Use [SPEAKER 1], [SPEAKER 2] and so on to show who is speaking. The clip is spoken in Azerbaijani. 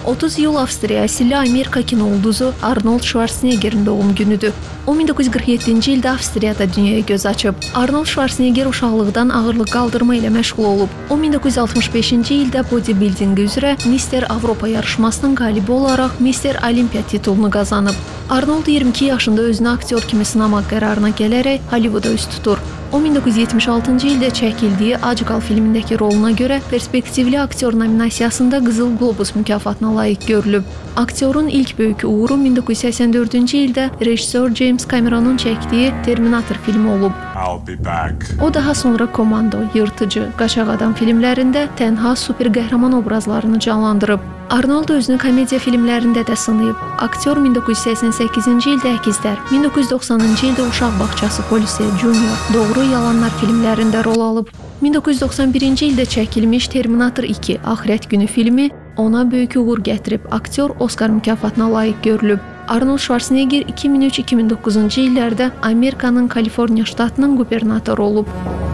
[SPEAKER 1] 30 iyul Avstriya əsilli Amerika kinoulduzu Arnold Schwarzeneggerin doğum günüdür. O 1947-ci ildə Avstriyada dünyaya göz açıb. Arnold Schwarzenegger uşaqlıqdan ağırlıq qaldırma ilə məşğul olub. O 1965-ci ildə bodybuilding üzrə Mister Avropa yarışmasının qalibi olaraq Mister Olimpiya titulunu qazanıb. Arnold 22 yaşında özünü aktyor kimi sınamaq qərarına gələrək Hollivooda üz tutur. O 1976-cı ildə çəkildiyi Acıqal filmindəki roluna görə perspektivli aktyor nominasiyasında Qızıl Qlobus mükafatına layiq görülüb. Aktyorun ilk böyük uğuru 1984-cü ildə rejissor James Cameronun çəkdiyi Terminator filmi olub. O daha sonra Komando, Yırtıcı, Qaçaq Adam filmlərində tənha super qəhrəman obrazlarını canlandırıb. Arnold özünü komediya filmlərində də sınayıb. Aktyor 1988-ci ildə Əkizlər, 1990-cı ildə Uşaq Bağçası Polisi, Junior, Doğru Yalanlar filmlərində rol alıb. 1991-ci ildə çəkilmiş Terminator 2, Axirət Günü filmi ona böyük uğur gətirib. Aktyor Oscar mükafatına layiq görülüb. Arnold Schwarzenegger 2003-2009-cu illərdə Amerikanın Kaliforniya ştatının qubernatoru olub.